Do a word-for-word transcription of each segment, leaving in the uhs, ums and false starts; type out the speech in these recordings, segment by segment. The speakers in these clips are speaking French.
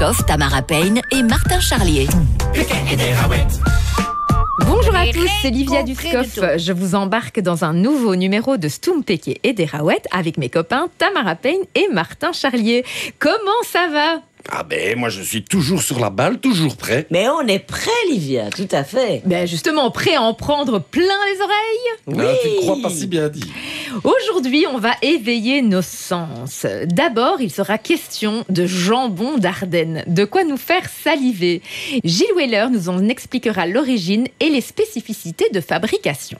Tamara Payne et Martin Charlier. Bonjour à tous, c'est Livia Duskoff. Je vous embarque dans un nouveau numéro de Stompeke et des Raouettes avec mes copains Tamara Payne et Martin Charlier. Comment ça va ? Ah ben, moi je suis toujours sur la balle, toujours prêt. Mais on est prêt, Livia, tout à fait. Ben justement, prêt à en prendre plein les oreilles ? Oui. Ah, tu ne crois pas si bien dit. Aujourd'hui, on va éveiller nos sens. D'abord, il sera question de jambon d'Ardenne, de quoi nous faire saliver. Gilles Weller nous en expliquera l'origine et les spécificités de fabrication.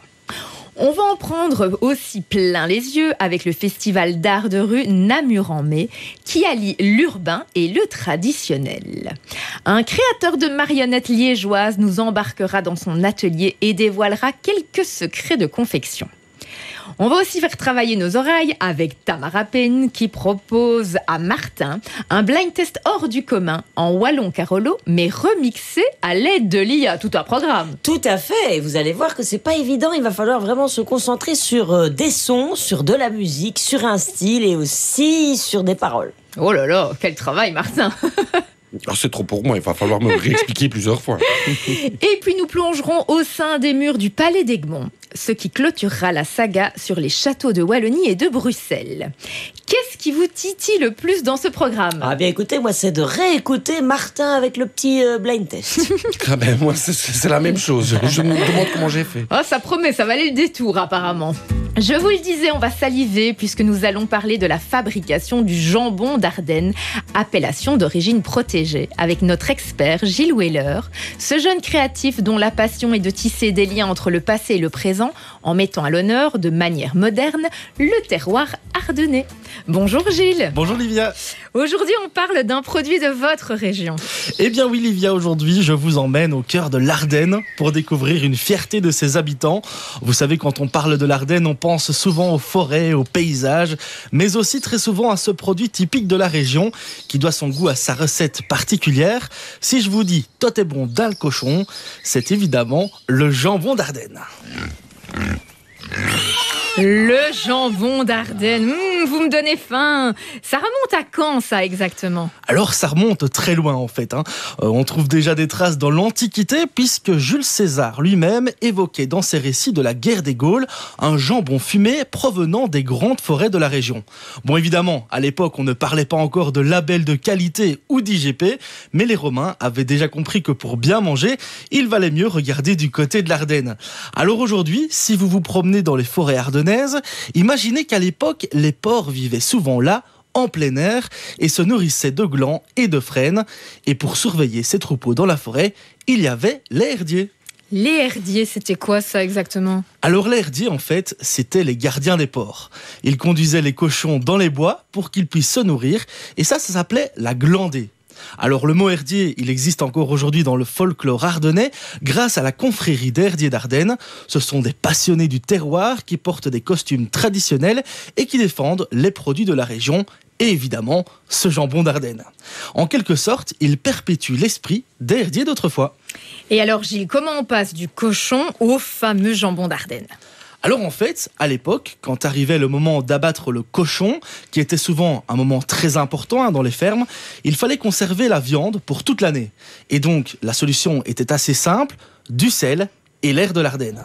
On va en prendre aussi plein les yeux avec le festival d'art de rue Namur en mai qui allie l'urbain et le traditionnel. Un créateur de marionnettes liégeoises nous embarquera dans son atelier et dévoilera quelques secrets de confection. On va aussi faire travailler nos oreilles avec Tamara Payne qui propose à Martin un blind test hors du commun en wallon carolo mais remixé à l'aide de l'I A, tout un programme. Tout à fait, et vous allez voir que c'est pas évident, il va falloir vraiment se concentrer sur euh, des sons, sur de la musique, sur un style et aussi sur des paroles. Oh là là, quel travail Martin. Ah, c'est trop pour moi, il va falloir me réexpliquer plusieurs fois. Et puis nous plongerons au sein des murs du Palais d'Egmont, ce qui clôturera la saga sur les châteaux de Wallonie et de Bruxelles. Qu'est-ce qui vous titille le plus dans ce programme ? Ah bien écoutez, moi c'est de réécouter Martin avec le petit euh, blind test. Ah ben, moi c'est, c'est la même chose, je me demande comment j'ai fait. Oh, ça promet, ça valait le détour apparemment. Je vous le disais, on va saliver puisque nous allons parler de la fabrication du jambon d'Ardenne, appellation d'origine protégée, avec notre expert Gilles Weller, ce jeune créatif dont la passion est de tisser des liens entre le passé et le présent en mettant à l'honneur, de manière moderne, le terroir ardennais. Bonjour Gilles. Bonjour Livia. Aujourd'hui, on parle d'un produit de votre région. Eh bien oui Livia, aujourd'hui je vous emmène au cœur de l'Ardenne pour découvrir une fierté de ses habitants. Vous savez, quand on parle de l'Ardenne, on pense souvent aux forêts, aux paysages, mais aussi très souvent à ce produit typique de la région qui doit son goût à sa recette particulière. Si je vous dis « tot est bon dans le cochon », c'est évidemment le jambon d'Ardenne. Le jambon d'Ardenne, mmh, vous me donnez faim. Ça remonte à quand ça exactement ? Alors ça remonte très loin en fait. Hein. Euh, on trouve déjà des traces dans l'Antiquité puisque Jules César lui-même évoquait dans ses récits de la guerre des Gaules un jambon fumé provenant des grandes forêts de la région. Bon évidemment, à l'époque on ne parlait pas encore de label de qualité ou d'I G P, mais les Romains avaient déjà compris que pour bien manger, il valait mieux regarder du côté de l'Ardenne. Alors aujourd'hui, si vous vous promenez dans les forêts ardennaises, imaginez qu'à l'époque, les porcs vivaient souvent là, en plein air, et se nourrissaient de glands et de frênes. Et pour surveiller ces troupeaux dans la forêt, il y avait les herdiers. Les herdiers, c'était quoi ça exactement ? Alors les herdiers, en fait, c'étaient les gardiens des porcs. Ils conduisaient les cochons dans les bois pour qu'ils puissent se nourrir, et ça, ça s'appelait la glandée. Alors le mot herdier, il existe encore aujourd'hui dans le folklore ardennais grâce à la confrérie d'herdiers d'Ardenne. Ce sont des passionnés du terroir qui portent des costumes traditionnels et qui défendent les produits de la région et évidemment ce jambon d'Ardenne. En quelque sorte, il perpétue l'esprit des herdiers d'autrefois. Et alors Gilles, comment on passe du cochon au fameux jambon d'Ardenne ? Alors en fait, à l'époque, quand arrivait le moment d'abattre le cochon, qui était souvent un moment très important hein, dans les fermes, il fallait conserver la viande pour toute l'année. Et donc, la solution était assez simple, du sel et l'air de l'Ardenne.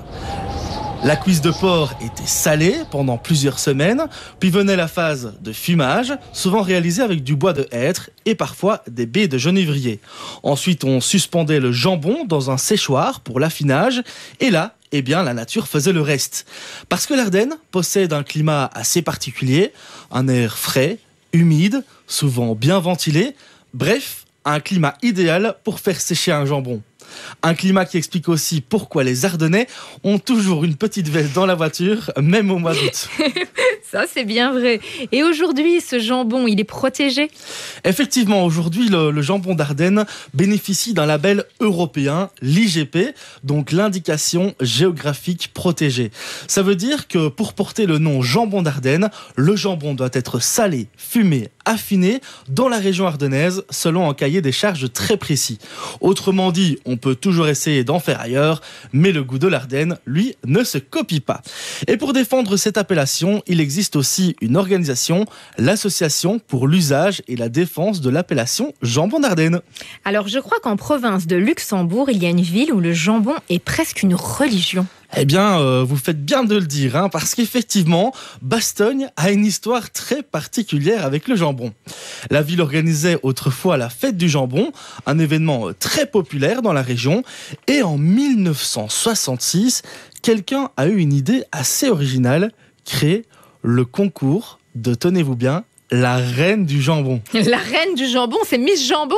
La cuisse de porc était salée pendant plusieurs semaines, puis venait la phase de fumage, souvent réalisée avec du bois de hêtre et parfois des baies de genévrier. Ensuite, on suspendait le jambon dans un séchoir pour l'affinage, et là, eh bien, la nature faisait le reste. Parce que l'Ardenne possède un climat assez particulier, un air frais, humide, souvent bien ventilé, bref, un climat idéal pour faire sécher un jambon. Un climat qui explique aussi pourquoi les Ardennais ont toujours une petite veste dans la voiture, même au mois d'août. Ça, c'est bien vrai. Et aujourd'hui, ce jambon, il est protégé ? Effectivement, aujourd'hui, le, le jambon d'Ardenne bénéficie d'un label européen, l'I G P, donc l'indication géographique protégée. Ça veut dire que pour porter le nom jambon d'Ardenne, le jambon doit être salé, fumé, affiné dans la région ardennaise selon un cahier des charges très précis. Autrement dit, on On peut toujours essayer d'en faire ailleurs, mais le goût de l'Ardenne, lui, ne se copie pas. Et pour défendre cette appellation, il existe aussi une organisation, l'Association pour l'usage et la défense de l'appellation jambon d'Ardenne. Alors, je crois qu'en province de Luxembourg, il y a une ville où le jambon est presque une religion. Eh bien, euh, vous faites bien de le dire, hein, parce qu'effectivement, Bastogne a une histoire très particulière avec le jambon. La ville organisait autrefois la fête du jambon, un événement très populaire dans la région, et en mille neuf cent soixante-six, quelqu'un a eu une idée assez originale, créer le concours de, tenez-vous bien, la reine du jambon. La reine du jambon, c'est Miss Jambon.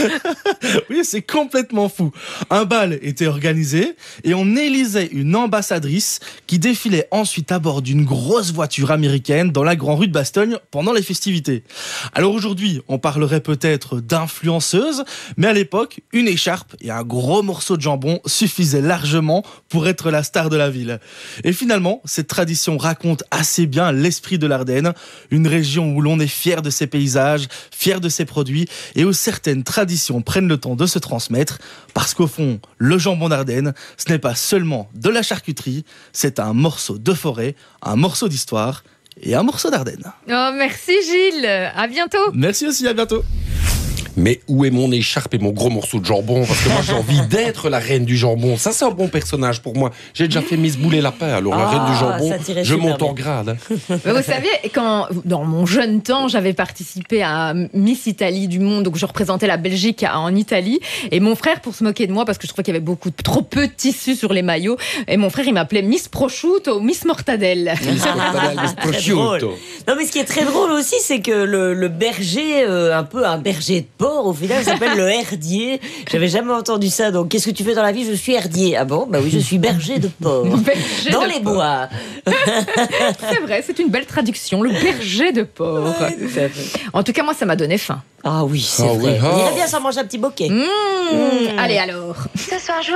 Oui, c'est complètement fou. Un bal était organisé et on élisait une ambassadrice qui défilait ensuite à bord d'une grosse voiture américaine dans la grande rue de Bastogne pendant les festivités. Alors aujourd'hui, on parlerait peut-être d'influenceuse, mais à l'époque, une écharpe et un gros morceau de jambon suffisaient largement pour être la star de la ville. Et finalement, cette tradition raconte assez bien l'esprit de l'Ardenne, une région où l'on On est fier de ses paysages, fier de ses produits et où certaines traditions prennent le temps de se transmettre parce qu'au fond, le jambon d'Ardenne, ce n'est pas seulement de la charcuterie, c'est un morceau de forêt, un morceau d'histoire et un morceau d'Ardenne. Oh, merci Gilles. À bientôt. Merci aussi, à bientôt. Mais où est mon écharpe et mon gros morceau de jambon? Parce que moi, j'ai envie d'être la reine du jambon. Ça, c'est un bon personnage pour moi. J'ai déjà fait Miss Boulet Lapin. Alors, la Ah, reine du ça jambon, tirait je super monte en bien. grade. hein. Mais vous savez, quand, dans mon jeune temps, j'avais participé à Miss Italie du Monde, donc je représentais la Belgique en Italie. Et mon frère, pour se moquer de moi, parce que je trouvais qu'il y avait beaucoup trop peu de tissu sur les maillots, et mon frère, il m'appelait Miss Prosciutto ou Miss Mortadelle. Miss Mortadelle, Miss Très Prosciutto. drôle. Non, mais ce qui est très drôle aussi, c'est que le, le berger, euh, un peu un berger de porc, au final, s'appelle le herdier. J'avais jamais entendu ça. Donc, qu'est-ce que tu fais dans la vie? Je suis herdier. Ah bon? Bah oui, je suis berger de porc. Berger Dans de les porc. bois. C'est vrai, c'est une belle traduction, le berger de porc. En tout cas, moi, ça m'a donné faim. Ah oui, c'est Ah oui, vrai. ah. On irait bien s'en manger un petit bocquet. Mmh. Allez alors. Ce soir, je